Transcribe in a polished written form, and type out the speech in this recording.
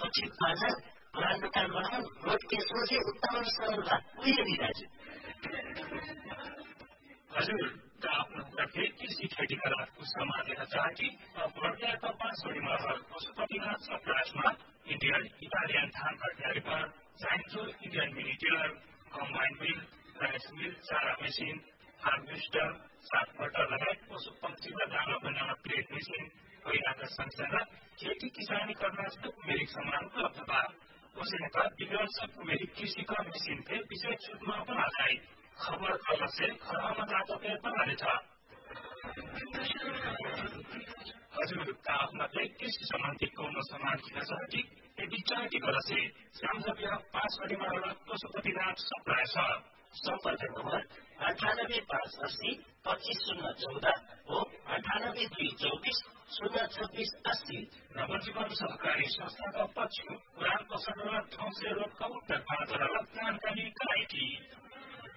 सुरक्षित पार्छ पुरानो दोकान बनाउन रोड के सोचे उत्तम सरल बात उयो दिदाजु हजुर त आफ्नो तर्फे कृषि खेती करारको समातेर चाहे बढ्दै त 5 बढीमा पशुपतिनाथ सप्लायर्समा इन्डियन इटालियन धान फर्टियारी पर चाइन्जो Indian mini tiller combine mill rice mill चारा मेसिन हार्भेस्टर सात पल्ट लगायत पशु पक्षीका दाना बनाउन प्लेट मेसिन पहिलाका सँगसँगै खेती किसानी गर्न मेरिक सामान उपलब्ध बा उसका विज्ञान मेरी कृषि का मशीन थे विषय छूटमा पनि आए खबर अलग से खराबमा जातो पे पनि छ हजुर का आफ्ना कृषि सम्बन्धी कोनो सामान किन्न चाहती यदि चाहती गरसे सामसबिया 5 बढीमा पशुपतिनाथ सप्लायर छ सम्पर्क नम्बर 9858 25014 हो 9824 नवजीवन सहकारी संस्थाका पक्ष पुरान पसलमा ठाउँ से रोडका उत्तर भारत र जानकारी